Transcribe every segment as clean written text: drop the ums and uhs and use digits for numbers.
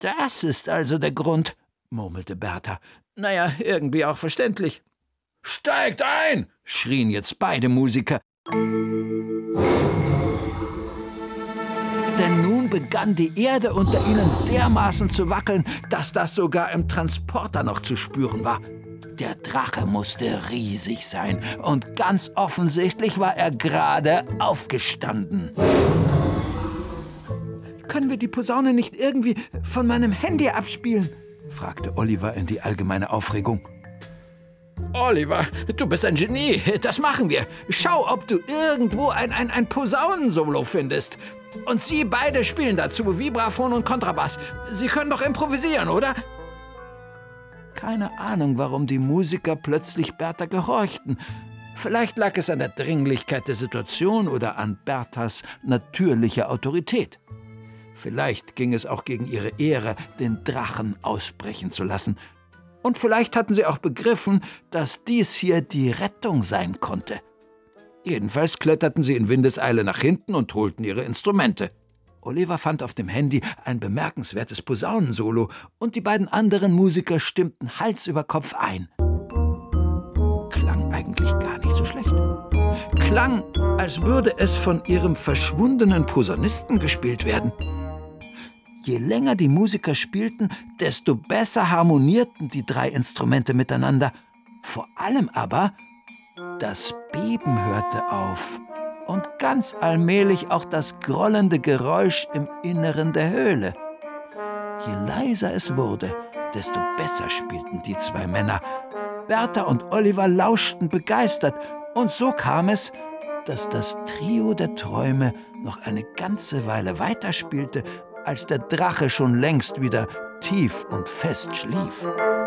»Das ist also der Grund«, murmelte Bertha. »Naja, irgendwie auch verständlich.« »Steigt ein!« schrien jetzt beide Musiker. Denn nun begann die Erde unter ihnen dermaßen zu wackeln, dass das sogar im Transporter noch zu spüren war. Der Drache musste riesig sein und ganz offensichtlich war er gerade aufgestanden. »Können wir die Posaune nicht irgendwie von meinem Handy abspielen?« fragte Oliver in die allgemeine Aufregung. »Oliver, du bist ein Genie, das machen wir. Schau, ob du irgendwo ein Posaunensolo findest. Und Sie beide spielen dazu Vibraphon und Kontrabass. Sie können doch improvisieren, oder?« Keine Ahnung, warum die Musiker plötzlich Bertha gehorchten. Vielleicht lag es an der Dringlichkeit der Situation oder an Berthas natürlicher Autorität. Vielleicht ging es auch gegen ihre Ehre, den Drachen ausbrechen zu lassen. Und vielleicht hatten sie auch begriffen, dass dies hier die Rettung sein konnte. Jedenfalls kletterten sie in Windeseile nach hinten und holten ihre Instrumente. Oliver fand auf dem Handy ein bemerkenswertes Posaunensolo und die beiden anderen Musiker stimmten Hals über Kopf ein. Klang eigentlich gar nicht so schlecht. Klang, als würde es von ihrem verschwundenen Posaunisten gespielt werden. Je länger die Musiker spielten, desto besser harmonierten die drei Instrumente miteinander. Vor allem aber, das Beben hörte auf und ganz allmählich auch das grollende Geräusch im Inneren der Höhle. Je leiser es wurde, desto besser spielten die zwei Männer. Bertha und Oliver lauschten begeistert und so kam es, dass das Trio der Träume noch eine ganze Weile weiterspielte, als der Drache schon längst wieder tief und fest schlief.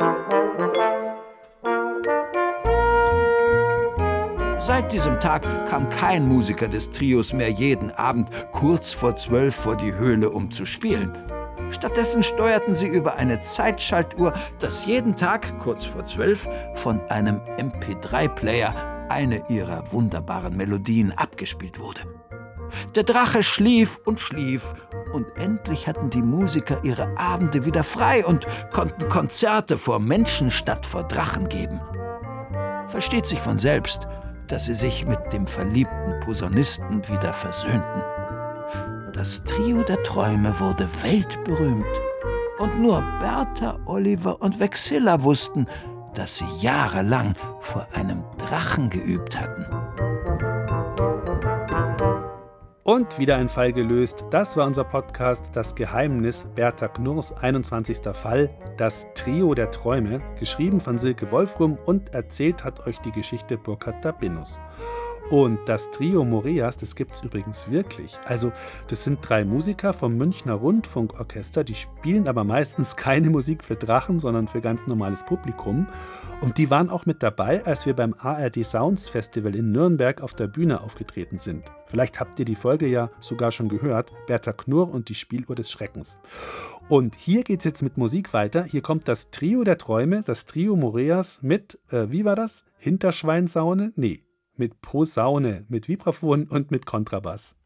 Seit diesem Tag kam kein Musiker des Trios mehr jeden Abend kurz vor 12 vor die Höhle, um zu spielen. Stattdessen steuerten sie über eine Zeitschaltuhr, dass jeden Tag kurz vor 12 von einem MP3-Player eine ihrer wunderbaren Melodien abgespielt wurde. Der Drache schlief und endlich hatten die Musiker ihre Abende wieder frei und konnten Konzerte vor Menschen statt vor Drachen geben. Versteht sich von selbst, dass sie sich mit dem verliebten Posaunisten wieder versöhnten. Das Trio der Träume wurde weltberühmt und nur Bertha, Oliver und Vexilla wussten, dass sie jahrelang vor einem Drachen geübt hatten. Und wieder ein Fall gelöst. Das war unser Podcast Das Geheimnis, Bertha Knurrs 21. Fall, das Trio der Träume, geschrieben von Silke Wolfrum und erzählt hat euch die Geschichte Burkhard Dabinus. Und das Trio Moreas, das gibt's übrigens wirklich. Also das sind 3 Musiker vom Münchner Rundfunkorchester, die spielen aber meistens keine Musik für Drachen, sondern für ganz normales Publikum. Und die waren auch mit dabei, als wir beim ARD Sounds Festival in Nürnberg auf der Bühne aufgetreten sind. Vielleicht habt ihr die Folge ja sogar schon gehört, Bertha Knurr und die Spieluhr des Schreckens. Und hier geht's jetzt mit Musik weiter. Hier kommt das Trio der Träume, das Trio Moreas mit, wie war das? Hinterschweinsaune? Nee. Mit Posaune, mit Vibraphon und mit Kontrabass.